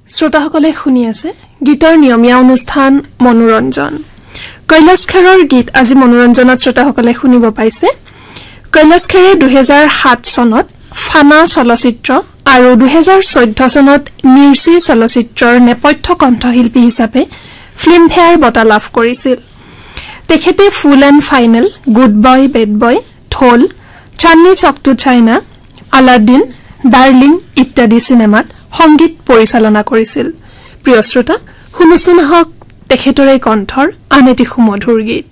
শ্ৰোতাসকলে শুনি আছে গীতৰ নিয়মীয়া অনুষ্ঠান মনোৰঞ্জন কৈলাশ খেৰৰ গীত আজি মনোৰঞ্জনত শ্ৰোতাসকলে শুনিব পাইছে কৈলাশ খেৰে 2007 চনত ফানা চলচ্চিত্ৰ আৰু 2014 চনত মিৰ্চি চলচ্চিত্ৰৰ নেপথ্য কণ্ঠশিল্পী হিচাপে ফিল্মফেয়াৰ বঁটা লাভ কৰিছিল তেখেতে ফুল and final good boy bad boy ঢোল চান্নি চক টু চাইনা আলাদিন ডাৰ্লিং ইত্যাদি সিনেমাত সংগীত পৰিচালনা কৰিছিল প্ৰিয় শ্ৰোতা শুনোচোন হক তেখেতৰে কণ্ঠৰ আন এটি সুমধুৰ গীত